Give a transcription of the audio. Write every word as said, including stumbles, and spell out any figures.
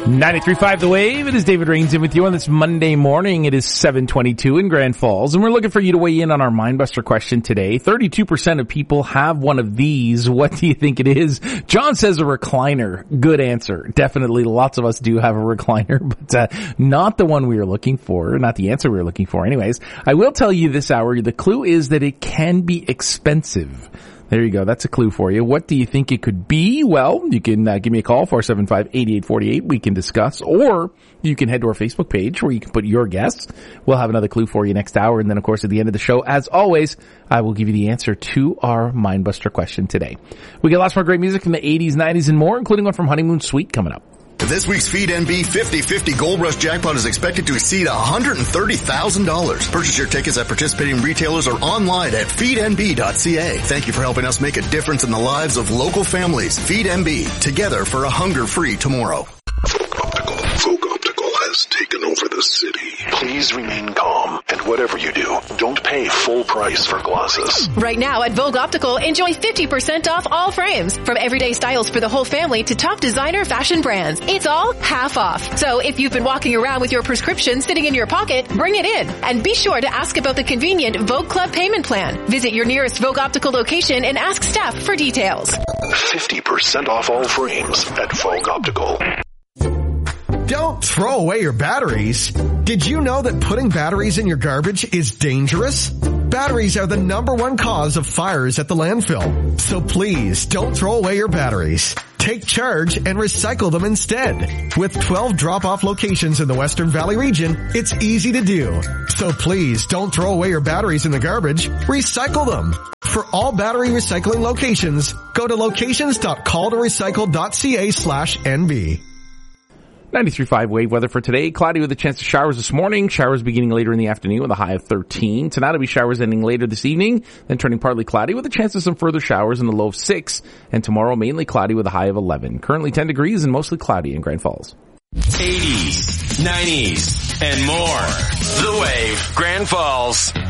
ninety-three point five The Wave. It is David Rains in with you on this Monday morning. It is seven twenty-two in Grand Falls, and we're looking for you to weigh in on our Mindbuster question today. thirty-two percent of people have one of these. What do you think it is? John says a recliner. Good answer. Definitely lots of us do have a recliner, but uh, not the one we were looking for, not the answer we were looking for. Anyways, I will tell you this hour, the clue is that it can be expensive. There you go. That's a clue for you. What do you think it could be? Well, you can uh, give me a call, four seven five, eight eight four eight. We can discuss. Or you can head to our Facebook page where you can put your guess. We'll have another clue for you next hour. And then, of course, at the end of the show, as always, I will give you the answer to our Mindbuster question today. We get lots more great music from the eighties, nineties, and more, including one from Honeymoon Suite coming up. This week's Feed N B fifty fifty Gold Rush Jackpot is expected to exceed one hundred thirty thousand dollars. Purchase your tickets at participating retailers or online at feed n b dot c a. Thank you for helping us make a difference in the lives of local families. Feed N B, together for a hunger-free tomorrow. Folk Optical. Folk Optical has taken over the city. Please remain calm, and whatever you do, don't pay full price for glasses. Right now at Vogue Optical, enjoy fifty percent off all frames. From everyday styles for the whole family to top designer fashion brands. It's all half off. So if you've been walking around with your prescription sitting in your pocket, bring it in. And be sure to ask about the convenient Vogue Club payment plan. Visit your nearest Vogue Optical location and ask staff for details. fifty percent off all frames at Vogue Optical. Don't throw away your batteries. Did you know that putting batteries in your garbage is dangerous? Batteries are the number one cause of fires at the landfill. So please don't throw away your batteries. Take charge and recycle them instead. With twelve drop-off locations in the Western Valley region, it's easy to do. So please don't throw away your batteries in the garbage. Recycle them. For all battery recycling locations, go to locations dot call to recycle dot c a slash n b. ninety-three point five Wave weather for today. Cloudy with a chance of showers this morning. Showers beginning later in the afternoon with a high of thirteen. Tonight will be showers ending later this evening, then turning partly cloudy with a chance of some further showers in the low of six. And tomorrow mainly cloudy with a high of eleven. Currently ten degrees and mostly cloudy in Grand Falls. eighties, nineties, and more. The Wave, Grand Falls.